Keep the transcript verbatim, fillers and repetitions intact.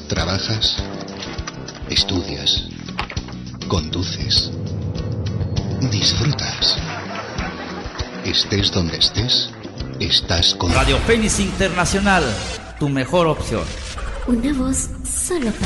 Trabajas, estudias, conduces, disfrutas. Estés donde estés, estás con Radio Fénix Internacional, tu mejor opción. Una voz solo para